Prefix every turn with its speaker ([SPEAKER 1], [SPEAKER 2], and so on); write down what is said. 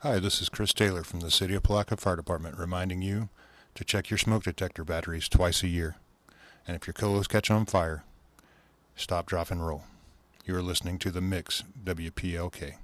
[SPEAKER 1] Hi, this is Chris Taylor from the City of Palaca Fire Department reminding you to check your smoke detector batteries twice a year. And if your colos catch on fire, stop, drop, and roll. You are listening to The Mix, WPLK.